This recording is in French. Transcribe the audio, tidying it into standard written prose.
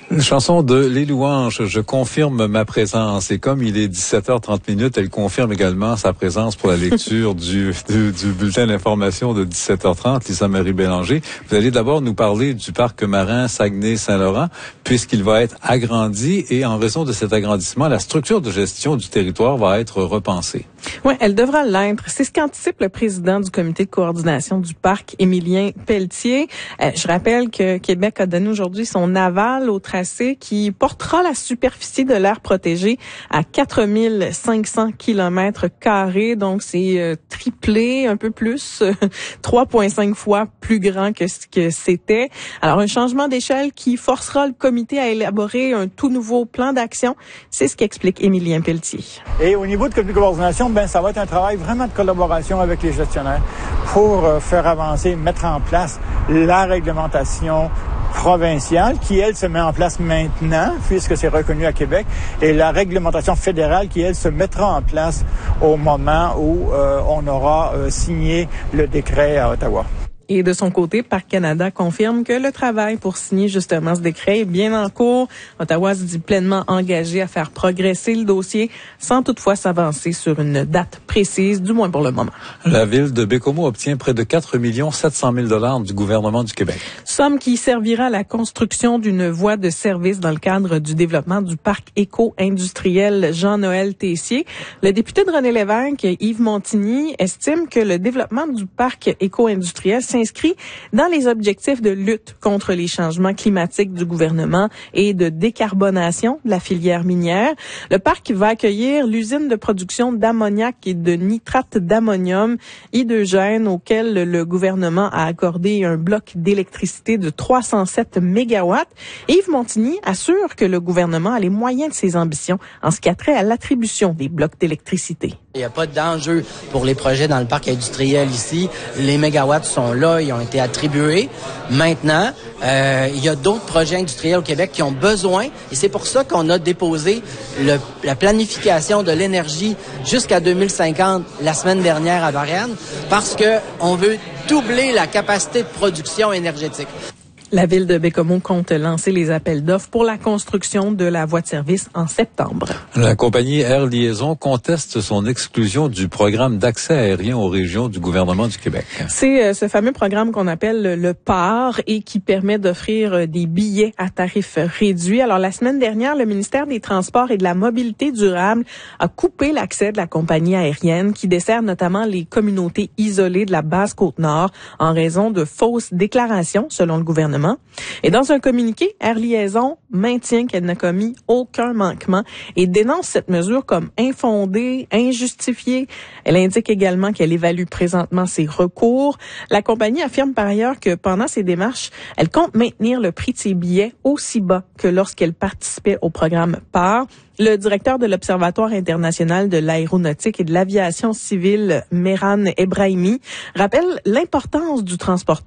Une chanson de Les Louanges, je confirme ma présence. Et comme il est 17h30, elle confirme également sa présence pour la lecture du bulletin d'information de 17h30, Lisa-Marie Bélanger. Vous allez d'abord nous parler du parc marin Saguenay-Saint-Laurent, puisqu'il va être agrandi et en raison de cet agrandissement, la structure de gestion du territoire va être repensée. Oui, elle devra l'être. C'est ce qu'anticipe le président du comité de coordination du parc, Émilien Pelletier. Je rappelle que Québec a donné aujourd'hui son aval au tracé qui portera la superficie de l'aire protégée à 4500 km². Donc, c'est triplé, un peu plus, 3,5 fois plus grand que ce que c'était. Alors, un changement d'échelle qui forcera le comité à élaborer un tout nouveau plan d'action. C'est ce qu'explique Émilien Pelletier. Et au niveau du comité de coordination, ça va être un travail vraiment de collaboration avec les gestionnaires pour faire avancer, mettre en place la réglementation provinciale qui, elle, se met en place maintenant, puisque c'est reconnu à Québec, et la réglementation fédérale qui, elle, se mettra en place au moment où on aura signé le décret à Ottawa. Et de son côté, Parc Canada confirme que le travail pour signer justement ce décret est bien en cours. Ottawa se dit pleinement engagé à faire progresser le dossier sans toutefois s'avancer sur une date précise, du moins pour le moment. La ville de Bécomo obtient près de 4 700 000 $ du gouvernement du Québec. Somme qui servira à la construction d'une voie de service dans le cadre du développement du parc éco-industriel Jean-Noël Tessier. Le député de René Lévesque, Yves Montigny, estime que le développement du parc éco-industriel s'inscrit dans les objectifs de lutte contre les changements climatiques du gouvernement et de décarbonation de la filière minière. Le parc va accueillir l'usine de production d'ammoniac et de nitrate d'ammonium hydrogène auquel le gouvernement a accordé un bloc d'électricité de 307 mégawatts. Yves Montigny assure que le gouvernement a les moyens de ses ambitions en ce qui a trait à l'attribution des blocs d'électricité. Il n'y a pas d'enjeu pour les projets dans le parc industriel ici. Les mégawatts sont là, ils ont été attribués. Maintenant, il y a d'autres projets industriels au Québec qui ont besoin, et c'est pour ça qu'on a déposé la planification de l'énergie jusqu'à 2050 la semaine dernière à Varennes, parce que on veut doubler la capacité de production énergétique. La ville de Bécomo compte lancer les appels d'offres pour la construction de la voie de service en septembre. La compagnie Air Liaison conteste son exclusion du programme d'accès aérien aux régions du gouvernement du Québec. C'est ce fameux programme qu'on appelle le PAR et qui permet d'offrir des billets à tarif réduit. Alors, la semaine dernière, le ministère des Transports et de la Mobilité durable a coupé l'accès de la compagnie aérienne qui dessert notamment les communautés isolées de la Basse-Côte-Nord en raison de fausses déclarations, selon le gouvernement. Et dans un communiqué, Air Liaison maintient qu'elle n'a commis aucun manquement et dénonce cette mesure comme infondée, injustifiée. Elle indique également qu'elle évalue présentement ses recours. La compagnie affirme par ailleurs que pendant ses démarches, elle compte maintenir le prix de ses billets aussi bas que lorsqu'elle participait au programme PAR. Le directeur de l'Observatoire international de l'aéronautique et de l'aviation civile, Mehran Ebrahimi, rappelle l'importance du transporteur